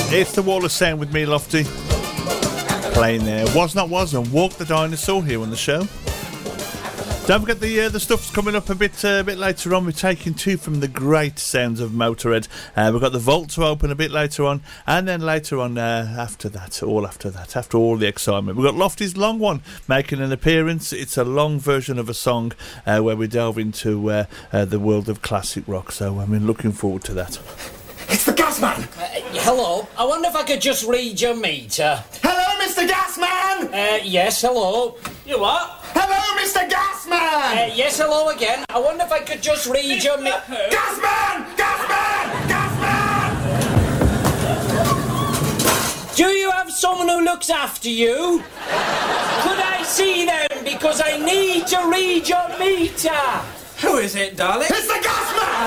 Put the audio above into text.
It's the Wall of Sound with me, Lofty. Playing there Was Not Was and Walk the Dinosaur here on the show. Don't forget the stuff's coming up a bit later on. We're taking two from the great sounds of Motorhead. We've got the vault to open a bit later on, and then later on after all the excitement, we've got Lofty's Long One making an appearance. It's a long version of a song where we delve into the world of classic rock. So I'm looking forward to that. It's the Gasman! Hello. I wonder if I could just read your meter. Hello, Mr. Gasman! Yes, hello. You what? Hello, Mr. Gasman! Yes, hello again. I wonder if I could just read your meter. Gasman! Gasman! Gasman! Do you have someone who looks after you? Could I see them? Because I need to read your meter. Who is it, darling? It's the Gasman!